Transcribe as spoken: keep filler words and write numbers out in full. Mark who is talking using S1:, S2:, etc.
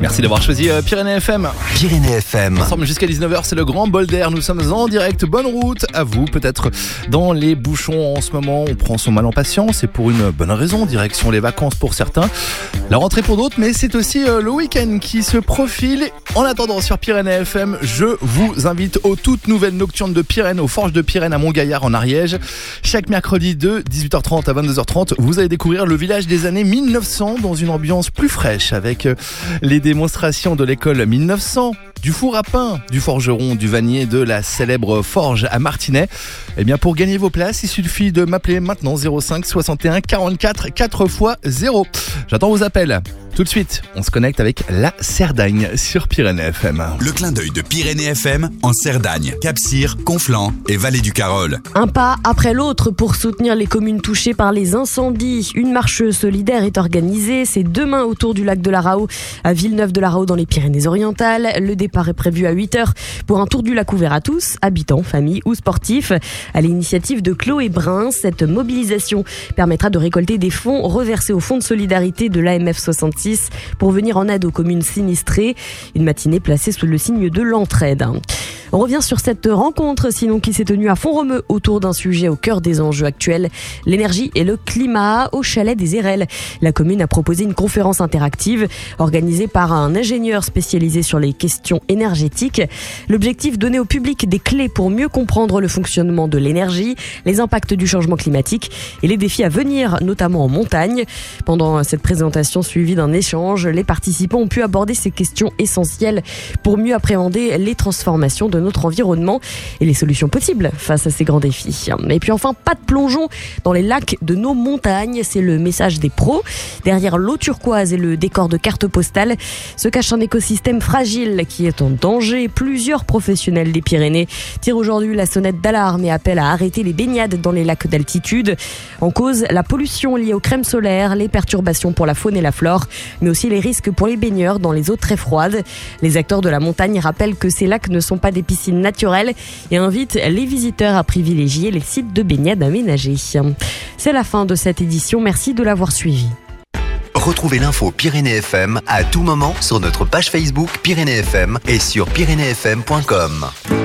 S1: Merci d'avoir choisi euh, Pyrénées F M.
S2: Pyrénées F M.
S1: Ensemble jusqu'à dix-neuf heures, c'est le grand bol d'air. Nous sommes en direct. Bonne route à vous. Peut-être dans les bouchons en ce moment, on prend son mal en patience et pour une bonne raison. Direction les vacances pour certains, la rentrée pour d'autres, mais c'est aussi euh, le week-end qui se profile. En attendant, sur Pyrénées F M, je vous invite aux toutes nouvelles nocturnes de Pyrénées, aux Forges de Pyrénées à Montgaillard en Ariège. Chaque mercredi de dix-huit heures trente à vingt-deux heures trente, vous allez découvrir le village des années mille neuf cents dans une ambiance plus fraîche avec euh, les démonstrations de l'école mille neuf cents, du four à pain, du forgeron, du vanier, de la célèbre forge à Martinez. Eh bien, pour gagner vos places, il suffit de m'appeler maintenant zéro cinq soixante et un quarante-quatre quatre fois zéro. J'attends vos appels. Tout de suite, on se connecte avec la Cerdagne sur Pyrénées F M.
S2: Le clin d'œil de Pyrénées F M en Cerdagne, Cap-Cyr, Conflans et Vallée du Carol.
S3: Un pas après l'autre pour soutenir les communes touchées par les incendies. Une marche solidaire est organisée. C'est demain autour du lac de la Raho à Villeneuve-de-la-Raho dans les Pyrénées-Orientales. Le départ est prévu à huit heures pour un tour du lac ouvert à tous, habitants, familles ou sportifs. À l'initiative de Chloé Brun, cette mobilisation permettra de récolter des fonds reversés au fonds de solidarité de l'A M F soixante-six pour venir en aide aux communes sinistrées. Une matinée placée sous le signe de l'entraide. On revient sur cette rencontre, sinon qui s'est tenue à Font-Romeu autour d'un sujet au cœur des enjeux actuels, l'énergie et le climat au chalet des Érelles. La commune a proposé une conférence interactive organisée par un ingénieur spécialisé sur les questions énergétiques. L'objectif, donner au public des clés pour mieux comprendre le fonctionnement de l'énergie, les impacts du changement climatique et les défis à venir, notamment en montagne. Pendant cette présentation suivie d'un échange, les participants ont pu aborder ces questions essentielles pour mieux appréhender les transformations de notre environnement et les solutions possibles face à ces grands défis. Et puis enfin, pas de plongeon dans les lacs de nos montagnes, c'est le message des pros. Derrière l'eau turquoise et le décor de carte postale se cache un écosystème fragile qui est en danger. Plusieurs professionnels des Pyrénées tirent aujourd'hui la sonnette d'alarme et appellent à arrêter les baignades dans les lacs d'altitude. En cause, la pollution liée aux crèmes solaires, les perturbations pour la faune et la flore, mais aussi les risques pour les baigneurs dans les eaux très froides. Les acteurs de la montagne rappellent que ces lacs ne sont pas des piscines naturelles et invitent les visiteurs à privilégier les sites de baignade aménagés. C'est la fin de cette édition, merci de l'avoir suivi.
S2: Retrouvez l'info Pyrénées F M à tout moment sur notre page Facebook Pyrénées F M et sur pyrénées f m point com.